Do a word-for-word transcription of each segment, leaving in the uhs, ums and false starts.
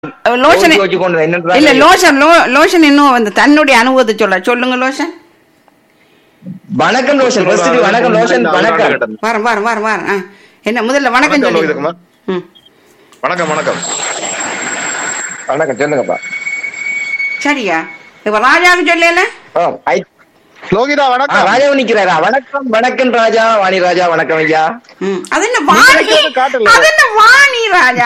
Lotion யோசிச்சு கொண்டு என்ன இல்ல லோஷன் லோ- லோஷன் இன்னும் வந்து தன்னுடைய அனுபவத்தை சொல்ல சொல்லுங்க லோஷன். வணக்கம் ரோஷன். first வணக்கம் ரோஷன். வணக்கம். வாரம் வாரம் வாரம் வாரம் ஆ. என்ன முதல்ல வணக்கம் வணக்கம் சொல்லி லோகிதகுமார். ம் வணக்கம் வணக்கம் வணக்கம் சொல்லுங்கப்பா. சரியா இப்ப ராஜாவுக்கு சொல்லல. ஆ, ஐ- லோகிதா ஆ, வணக்கம். ராஜாவும் நிக்கிறாரா? வணக்கம் வணக்கம் ராஜா. வாணி ராஜா வணக்கம் ஐயா. ம் அது என்ன வாணி நினைக்கிறது காட்டல. அது என்ன வாணி ராஜா.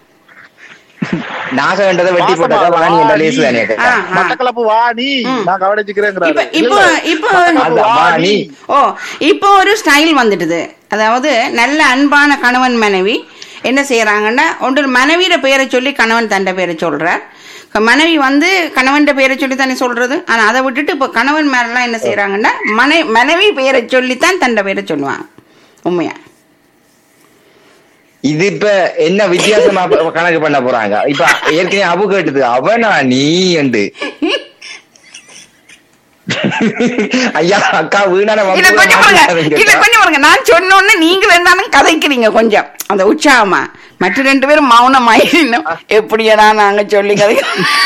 நாக வேண்டதை வெட்டி போட்டதா வாணி என்ற லேசு தானே ஆ, கேட்டா. ஆ. மட்டக்களப்பு வாணி ம். நான் கவனிச்சுக்கிறேங்கிறாரு. இப்ப இப்போ இப்போ அதான் வாணி. ஓ இப்போ ஒரு ஸ்டைல் வந்துட்டுது. அதாவது நல்ல அன்பான கணவன் மனைவி என்ன செய்யறாங்கன்னா ஒன்று மனைவியோட பெயரை சொல்லி கணவன் தண்ட பேரை சொல்றார். மனைவி வந்து கணவன் பெயரை சொல்லி தானே சொல்றது. ஆனா அதை விட்டுட்டு இப்போ கணவன் மேலாம் என்ன செய்யறாங்கன்னா மனை மனைவி பெயரை சொல்லித்தான் தண்ட பேரை சொல்லுவாங்க. உண்மையா இது இப்ப என்ன வித்தியாசமா ப- கணக்கு பண்ண போறாங்க? இப்ப ஏற்கனவே அபு கேட்டது அவனா நீ என்று. ஐயா அக்கா வீணான இல்ல வம்புல கொஞ்சம் பாருங்க மாட்டிக்காதீங்க இல்ல அக்கா. கொஞ்சம் பாருங்க நான் சொன்னோன்னு நீங்க ரெண்டாலும் கதைக்கிறீங்க கொஞ்சம் அந்த உற்சாகமா. மற்ற ரெண்டு பேரும் மௌனமாயிரும். எப்படியடா நாங்க சொல்லி கதை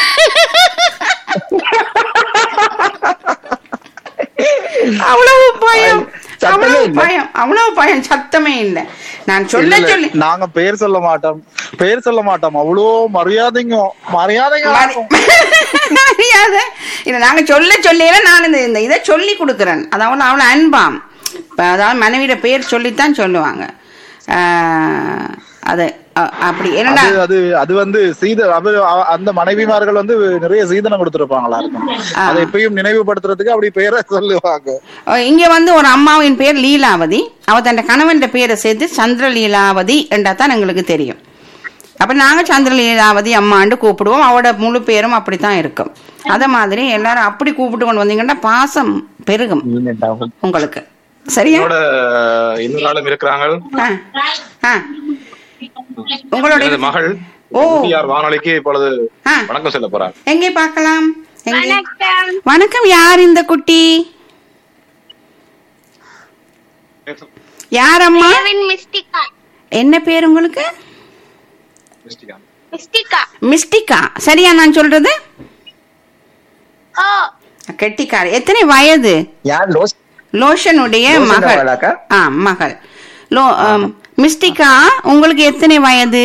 அவ்வளவு பயம் சத்தமே அவ்வளவு இல்ல. பயம் அவ்வளவு பயம் சத்தமே இல்ல. நான் சொல்ல இல்ல, சொல்லி நாங்க பேர் சொல்ல மாட்டோம் பேர் சொல்ல மாட்டோம் அவ்வளோ மரியாதைங்க மரியாதைங்க மரி- மரியாதை இல்ல நாங்க சொல்ல சொல்லியில நான் இந்த இந்த இதை சொல்லி கொடுக்குறேன். அதாவது அவ்வளவு அன்பாம். இப்ப அதாவது மனைவியோட பேர் சொல்லித்தான் சொல்லுவாங்க. ஆஹ் அது அ- அப்படி என்னடா அது அது அது வந்து சீத அது அ- அந்த மனைவிமார்கள் வந்து நிறைய சீதனம் கொடுத்திருப்பாங்களா இருக்கும். ஆ. அதை எப்பயும் நினைவுபடுத்துறதுக்கு அப்படி பேரை சொல்லுவாங்க. அஹ் இங்க வந்து ஒரு அம்மாவின் பேர் லீலாவதி. அவ தன் கணவன் பேரை சேர்த்து சந்திரலீலாவதி என்றா தான் எங்களுக்கு தெரியும். அப்ப நாங்க சந்திரலீலாவதி அம்மாண்டு கூப்பிடுவோம். அவட முழு பேரும் அப்படித்தான் இருக்கும். அத மாதிரி எல்லாரும் அப்படி கூப்பிட்டு கொண்டு வந்தீங்கன்னா பாசம் பெருகும் உங்களுக்கு. சரியா என்னோட இன்னொரு ஆளும் இருக்கிறாங்க. ஆ. ஆ. உங்களுடைய எனது மகள் ஓ. எம்டிஆர் வானொலிக்கு இப்பொழுது ஆ. வணக்கம் சொல்ல போறார். எங்கே பார்க்கலாம்? எங்கே? வணக்கம். வணக்கம். யார் இந்த குட்டி? யார் அம்மா? Kevin Mystica. என்ன பேர் உங்களுக்கு? Mystica. மிஸ்டிகா. சரியா நான் சொல்றது? ஓ, கெட்டிக்கார. எத்தனை வயது? யார் லோஸ் லோஷனுடைய லோஷன் மகள். அவளாக்கா? ஆ மகள். லோ ஆம். மிஸ்டிகா உங்களுக்கு எத்தனை வயது?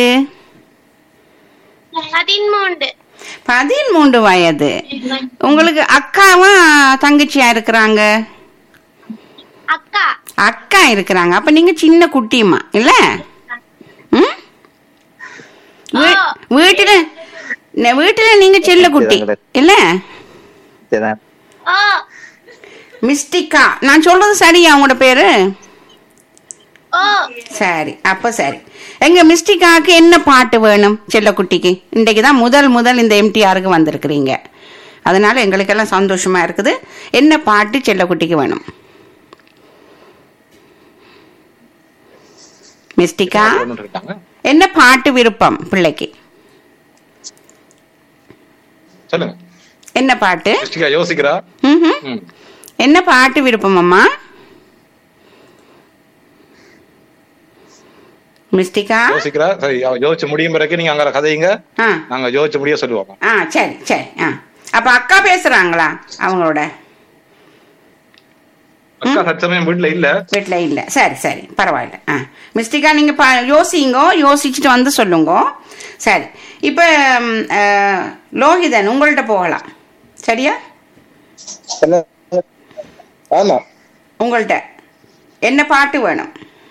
பதிமூன்று. பதிமூன்று வயது. உங்களுக்கு அக்காவா தங்கச்சியா இருக்கிறாங்க? அக்கா. அக்கா இருக்கிறாங்க. அப்ப நீங்க சின்ன குட்டிமா இல்ல? ம்? வீ- ஆ. வீட்டுல ந- வீட்டுல நீங்க செல்ல குட்டி இல்ல? சரிதான். ஓ, மிஸ்டிகா. நான் சொல்றது சரியா உங்களோட பேரு? ஓ, சரி அப்ப சரி. எங்க மிஸ்டிகாக்கு என்ன பாட்டு வேணும் செல்லக்குட்டிக்கு? இன்றைக்கு தான் முதல் முதல் இந்த எம்டிஆருக்கு வந்திருக்கிறீங்க. அதனால எங்களுக்கெல்லாம் சந்தோஷமா இருக்குது. என்ன பாட்டு செல்லக்குட்டிக்கு வேணும்? மிஸ்டிகா இருக்காங்க. என்ன பாட்டு விருப்பம் பிள்ளைக்கு? சொல்லுங்க. என்ன பாட்டு? மிஸ்டிகா யோசிக்கிறா. ம்ஹும். ம். என்ன பாட்டு விருப்பம் அம்மா? மிஸ்டிகா யோசிக்கிறா. சரி, அவ யோசிச்சு முடியும் பிறகு நீங்க அங்க கதைங்க. ஆ நாங்க யோசிச்சு முடிய சொல்லுவோம். ஆ சரி சரி. ஆ அப்ப அக்கா பேசுறாங்களா அவங்களோட? அக்கா சச்சமயம் வீட்டுல இல்ல. வீட்டுல இல்ல. சரி சரி பரவாயில்ல. ஆ மிஸ்டிகா நீங்க ப- யோசிங்கோ, யோசிச்சுட்டு வந்து சொல்லுங்க. சரி இப்ப ம், அஹ், லோகிதன் உங்கள்ட்ட போகலாம். சரியா? ஆமா உங்கள்ட்ட என்ன பாட்டு வேணும்?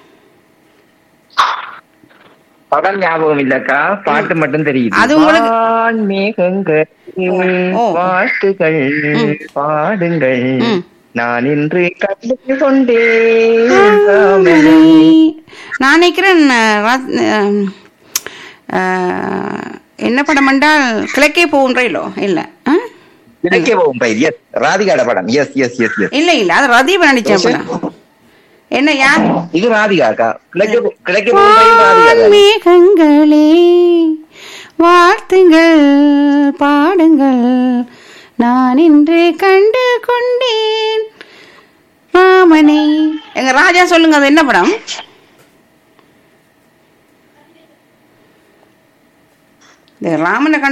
படம் ஞாபகம் இல்லக்கா, பாட்டு மட்டும் தெரியுது. அது உங்களுக்கு- வான்மேகங்கள் ஓ. வாழ்த்துகள் ம். பாடுங்கள் ம். நான் இன்று கண்டு கொண்டேன் ராமனை. நான் நினைக்கிறேன் அஹ், ராத்- அஹ், அஹ், என்ன படம் என்றால் கிழக்கே போகின்றோ இல்ல? ஆ? கிடைக்க போகும் பயிர். எஸ், ராதிகாட படம். எஸ் எஸ் எஸ் எஸ் இல்ல இல்ல அது ரதீப் நடிச்ச படம். என்ன யார்? இது ராதிகா அக்கா. கிழக்க போ- கிழக்க போகும் பயிர் ராதிகா தானே? மேகங்களே வாழ்த்துங்கள் பாடுங்கள் நான் இன்று கண்டு கொண்டேன் ராமனை. எங்க ராஜா சொல்லுங்க அது என்ன படம்? இந்த ராமனை